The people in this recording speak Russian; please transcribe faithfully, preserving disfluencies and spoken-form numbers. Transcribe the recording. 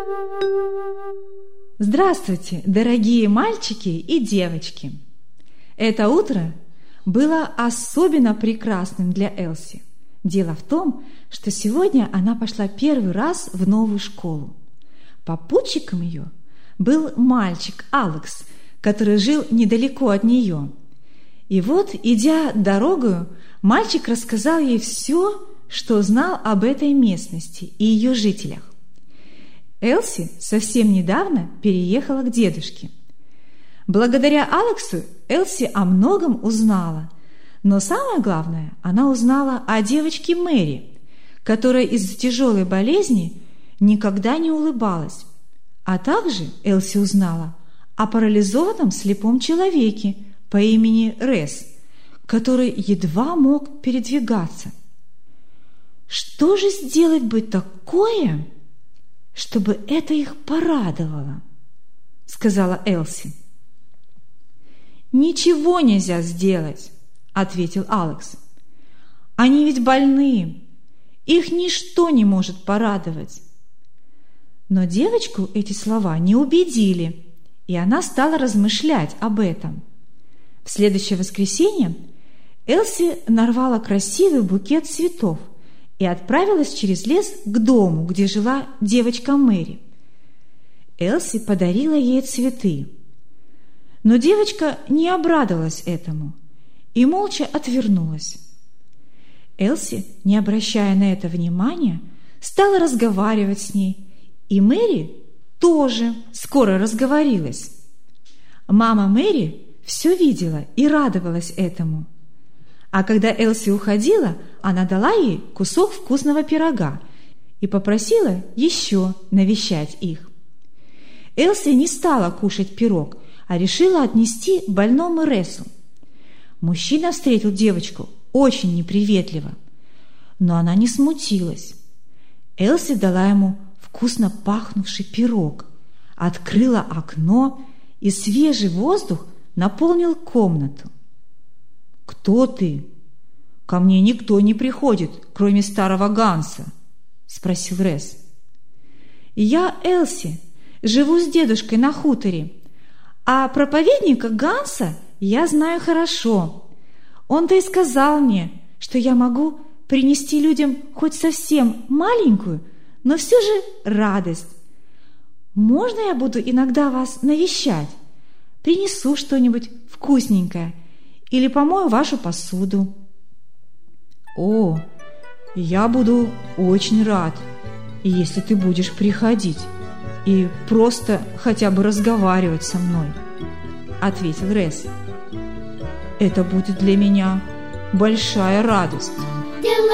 Здравствуйте, дорогие мальчики и девочки! Это утро было особенно прекрасным для Элси. Дело в том, что сегодня она пошла первый раз в новую школу. Попутчиком ее был мальчик Алекс, который жил недалеко от нее. И вот, идя дорогою, мальчик рассказал ей все, что знал об этой местности и ее жителях. Элси совсем недавно переехала к дедушке. Благодаря Алексу Элси о многом узнала, но самое главное, она узнала о девочке Мэри, которая из-за тяжелой болезни никогда не улыбалась. А также Элси узнала о парализованном слепом человеке по имени Рес, который едва мог передвигаться. Что же сделать бы такое, чтобы это их порадовало? — сказала Элси. «Ничего нельзя сделать», — ответил Алекс. «Они ведь больные, их ничто не может порадовать». Но девочку эти слова не убедили, и она стала размышлять об этом. В следующее воскресенье Элси нарвала красивый букет цветов и отправилась через лес к дому, где жила девочка Мэри. Элси подарила ей цветы. Но девочка не обрадовалась этому и молча отвернулась. Элси, не обращая на это внимания, стала разговаривать с ней, и Мэри тоже скоро разговорилась. Мама Мэри все видела и радовалась этому. А когда Элси уходила, она дала ей кусок вкусного пирога и попросила еще навещать их. Элси не стала кушать пирог, а решила отнести больному Ресу. Мужчина встретил девочку очень неприветливо, но она не смутилась. Элси дала ему вкусно пахнувший пирог, открыла окно, и свежий воздух наполнил комнату. «Кто ты? Ко мне никто не приходит, кроме старого Ганса», — спросил Рес. «Я Элси, живу с дедушкой на хуторе, а проповедника Ганса я знаю хорошо. Он-то и сказал мне, что я могу принести людям хоть совсем маленькую, но все же радость. Можно я буду иногда вас навещать? Принесу что-нибудь вкусненькое или помою вашу посуду». «О, я буду очень рад, если ты будешь приходить и просто хотя бы разговаривать со мной», — ответил Рес. «Это будет для меня большая радость».